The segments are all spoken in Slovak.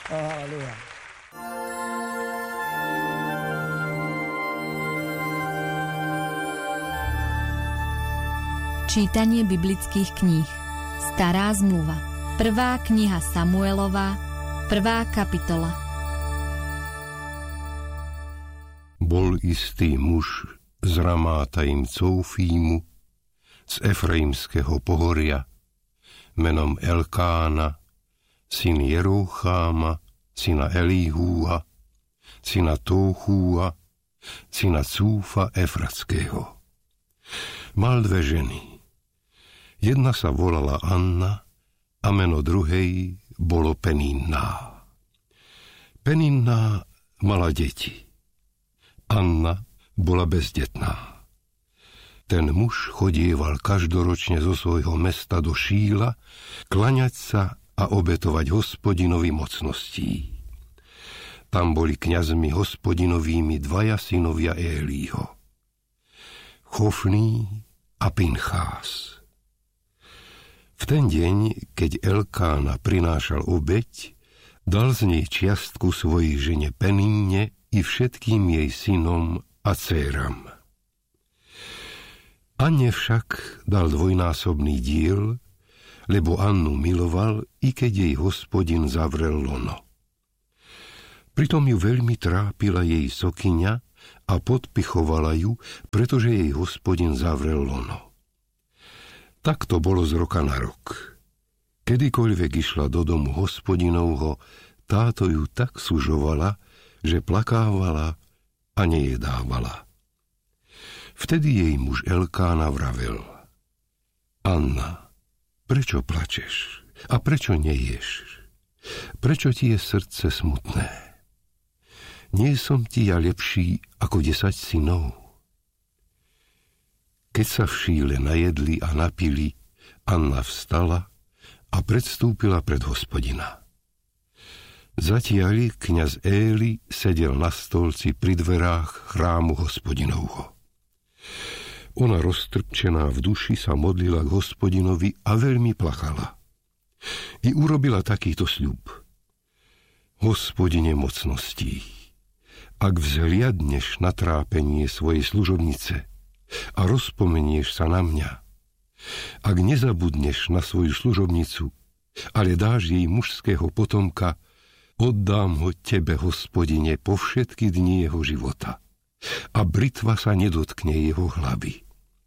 Halleluja. Čítanie biblických kníh. Stará zmluva. 1. kniha Samuelova, 1. kapitola. Bol istý muž z Ramátaim Coufímu, z Efraimského pohoria, menom Elkána, syn Jeroucháma, syna Elíhúa, syna Tóchúa, syna Cúfa Efratského. Mal dve ženy. Jedna sa volala Anna a meno druhej bolo Peninná. Peninná mala deti. Anna bola bezdetná. Ten muž chodieval každoročne zo svojho mesta do Šíla klaňať sa a obetovať Hospodinovi mocností. Tam boli kňazmi Hospodinovými dvaja synovia Élího, Chofný a Pinchás. V ten deň, keď Elkána prinášal obeť, dal z nej čiastku svojej žene Peninne i všetkým jej synom a dcéram. Anne však dal dvojnásobný diel, lebo Annu miloval, i keď jej Hospodin zavrel lono. Pritom ju veľmi trápila jej sokyňa a podpichovala ju, pretože jej Hospodin zavrel lono. Tak to bolo z roka na rok. Kedykoľvek išla do domu Hospodinovho, táto ju tak sužovala, že plakávala a nejedávala. Vtedy jej muž Elkána vravel: Anna, prečo plačeš a prečo neješ? Prečo ti je srdce smutné? Nie som ti ja lepší ako 10 synov? Keď sa v Šíle najedli a napili, Anna vstala a predstúpila pred Hospodina. Zatiaľ kňaz Éli sedel na stolci pri dverách chrámu Hospodinovho. Ona roztrpčená v duši sa modlila k Hospodinovi a veľmi plakala. I urobila takýto sľub: Hospodine mocností, ak vzhliadneš na trápenie svojej služobnice a rozpomenieš sa na mňa, ak nezabudneš na svoju služobnicu, ale dáš jej mužského potomka, oddám ho tebe, Hospodine, po všetky dni jeho života a britva sa nedotkne jeho hlavy.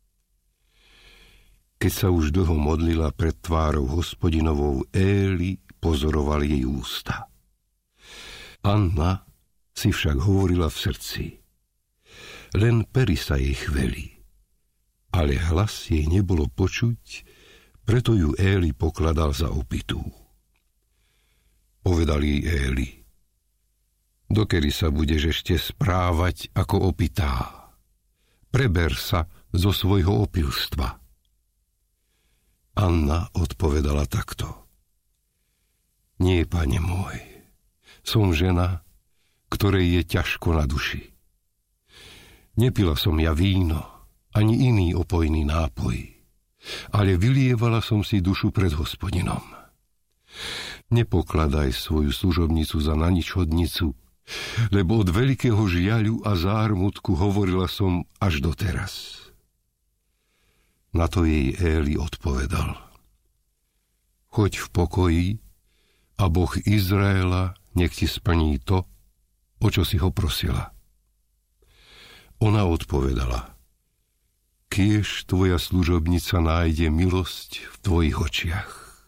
Keď sa už dlho modlila pred tvárou Hospodinovou, Éli pozoroval jej ústa. Anna si však hovorila v srdci. Len pery sa jej chveli, ale hlas jej nebolo počuť, preto ju Éli pokladal za opitú. Povedal jej Éli: Dokedy sa budeš ešte správať ako opitá? Preber sa zo svojho opilstva. Anna odpovedala takto: Nie, pane môj, som žena, ktorej je ťažko na duši. Nepila som ja víno, ani iný opojný nápoj, ale vylievala som si dušu pred Hospodinom. Nepokladaj svoju služobnicu za naničodnicu, lebo od veľkého žiaľu a zármutku hovorila som až doteraz. Na to jej Éli odpovedal: Choď v pokoji a Boh Izraela nech ti splní to, o čo si ho prosila. Ona odpovedala: Kiež tvoja služobnica nájde milosť v tvojich očiach.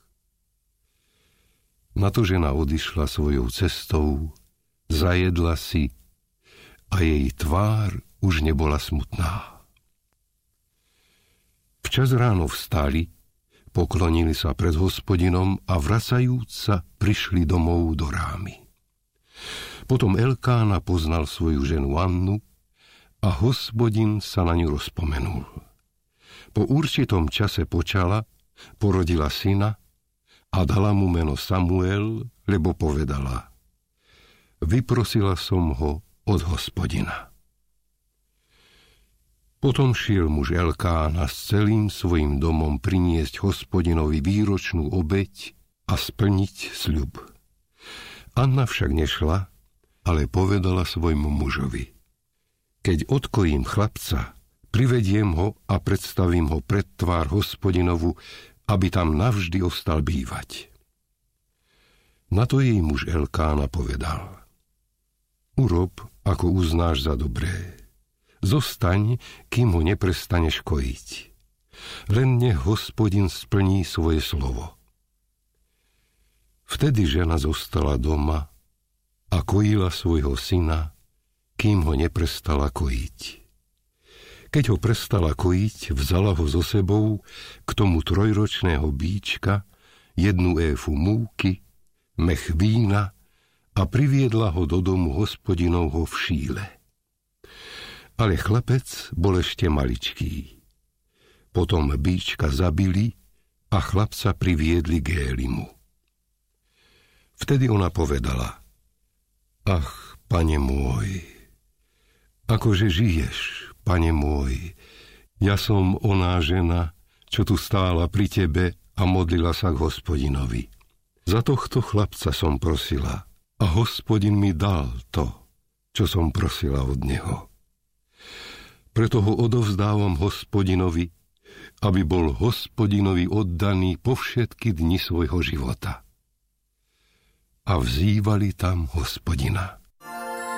Na to žena odišla svojou cestou, zajedla si a jej tvár už nebola smutná. Včas ráno vstali, poklonili sa pred Hospodinom a vracajúc sa prišli domov do Rámy. Potom Elkána poznal svoju ženu Annu a Hospodin sa na ňu rozpomenul. Po určitom čase počala, porodila syna a dala mu meno Samuel, lebo povedala: Vyprosila som ho od Hospodina. Potom šiel muž Elkána s celým svojim domom priniesť Hospodinovi výročnú obeť a splniť sľub. Anna však nešla, ale povedala svojmu mužovi: keď odkojím chlapca, privediem ho a predstavím ho pred tvár Hospodinovu, aby tam navždy ostal bývať. Na to jej muž Elkána povedal: urob, ako uznáš za dobré. Zostaň, kým ho neprestaneš kojiť. Len nech Hospodin splní svoje slovo. Vtedy žena zostala doma a kojila svojho syna, kým ho neprestala kojiť. Keď ho prestala kojiť, vzala ho so sebou k tomu 3-ročného bíčka, 1 éfu múky, mech vína a priviedla ho do domu Hospodinovho v Šíle. Ale chlapec bol ešte maličký. Potom bíčka zabili a chlapca priviedli k Élimu. Vtedy ona povedala: ach, pane môj, akože žiješ, pane môj, ja som oná žena, čo tu stála pri tebe a modlila sa k Hospodinovi. Za tohto chlapca som prosila a Hospodin mi dal to, čo som prosila od neho. Preto ho odovzdávam Hospodinovi, aby bol Hospodinovi oddaný po všetky dni svojho života. A vzývali tam Hospodina.